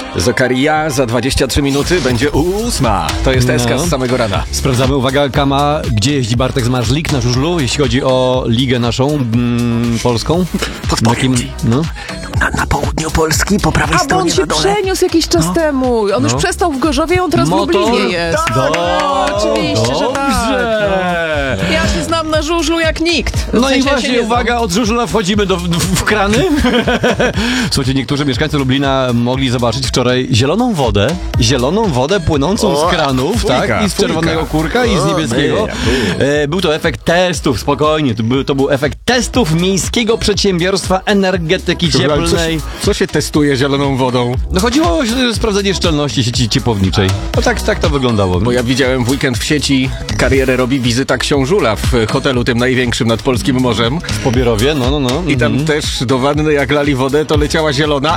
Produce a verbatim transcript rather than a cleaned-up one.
Zakaria za dwadzieścia trzy minuty będzie ósma. To jest Eska No. z samego rana. Sprawdzamy, uwaga, Kama, gdzie jeździ Bartek Zmarzlik na żużlu, jeśli chodzi o ligę naszą mm, polską? Podpowiem ci. No. Na, na południu Polski, po prawej A bo stronie on się na dole. przeniósł jakiś czas temu. On już No. przestał w Gorzowie, on teraz Motor? w Lublinie jest. Do... No, oczywiście, że tak. Dobrze. Ja się znam na żużlu jak nikt. W No sensie i ja się właśnie, nie uwaga, od żużla wchodzimy do, w, w krany. Słuchajcie, niektórzy mieszkańcy Lublina mogli zobaczyć wczoraj zieloną wodę, zieloną wodę płynącą O, z kranów, fujka, tak? I z czerwonego fujka. kurka, i z O, niebieskiego. nie, E, był to efekt testów, spokojnie, to był, to był efekt testów Miejskiego Przedsiębiorstwa Energetyki Przepraszam, co, Cieplnej. się- co się testuje zieloną wodą? No chodziło o e, sprawdzenie szczelności sieci ciepłowniczej. No tak, tak to wyglądało. Bo ja widziałem w weekend w sieci, karierę robi wizyta książula w hotelu tym największym nad Polskim Morzem. W Pobierowie, no, no, no. I tam mhm. też do wanny jak lali wodę, to leciała zielona,